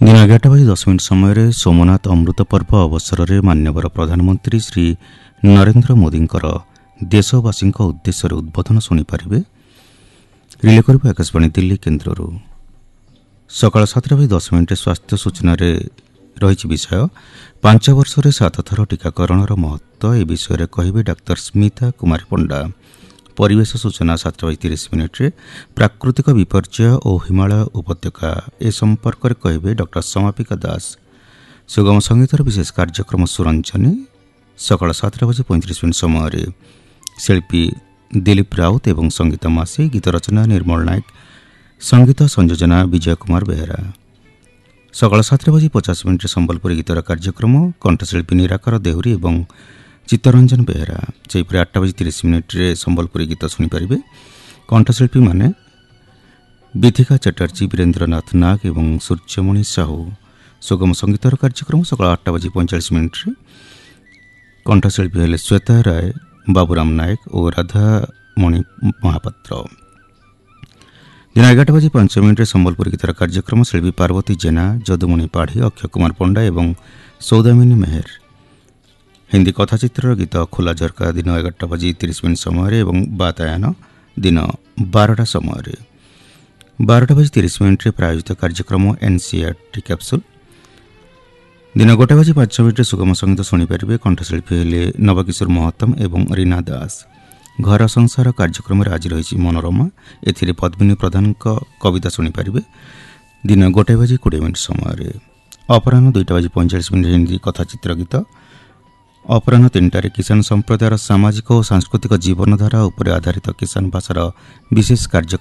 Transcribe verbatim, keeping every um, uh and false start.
दिन एगारटा बजी दस मिनट समय सोमनाथ अमृत पर्व अवसर में मान्यवर प्रधानमंत्री श्री नरेंद्र मोदी देशवासी उद्देश्य उद्बोधन शुणिपारे रिले कर आकाशवाणी दिल्ली केन्द्र सकाल सातटा बजी दस मिनिट स्वास्थ्य सूचना रही विषय पांच वर्ष में सात थर टीकाकरण महत्व ए विषय कहे डाक्तर स्मिता कुमारी पंडा। परिवेश सूचना सातटा बजी तीस मिनिट प्राकृतिक विपर्यय और हिमालय उपत्यका ए संपर्क में कहे डॉक्टर समापिका दास। सुगम संगीतर विशेष कार्यक्रम सुरंजनी सकाल सातटा बजी पैंतीस मिनिट समय शिल्पी दिलीप राउत एवं संगीता मासी, गीत रचना निर्मल नायक, संगीत संयोजना विजय कुमार बेहरा। सकाल सातटा बजी पचास मिनिट संबलपुरी गीतर कार्यक्रम कंठशिल्पी निराकर देहुरी एवं चित्तरंजन बेहरा। सेपरी आठटा बजी तीस मिनिट संबलपुरी गीत शुणिपारे कंठशिल्पी माने विथिका चटर्जी, वीरेन्द्रनाथ नाग एवं सूर्यमणि साहू। सुगम संगीतर कार्यक्रम सकाल आठटा बजी पैंचाश मिनिट कंठशिल्पी हेले श्वेता राय, बाबूराम नायक और राधामणि महापात्र। दिन एगारटा बजी पांच मिनिट संबलपुरी गीतर कार्यक्रम शिल्पी पार्वती जेना, जदुमणि पाढ़ी, अक्षय कुमार पंडा एवं सौदामिनी मेहर। हिंदी कथाचित्र गीत खोला झरका दिन एगारटा बजी तीस मिनिट समय और बातायन दिन बारटा समय। बारटा बजी तीस मिनिट प्रायोजित कार्यक्रम एनसीईआरटी कैप्सूल। दिन गोटे बजी पांच मिनिट सुगम संगीत शुणिपारे कंठशिल्पी हेले नवकिशोर महतम एवं रीना दास। घर संसार कार्यक्रम आज रही मनोरमा, एथिरे पद्मिनी प्रधान कविता शुणिपारे दिन गोटे बजी कोड़े मिनिट समय। अपराह दुईटा बजी पैंचाश मिनिट हिंदी कथाचित्र गीत। अपराह तीन टारे किसान संप्रदायर सामाजिक और सांस्कृतिक जीवनधारा उपर आधारित किसान भाषार विशेष कार्यक्रम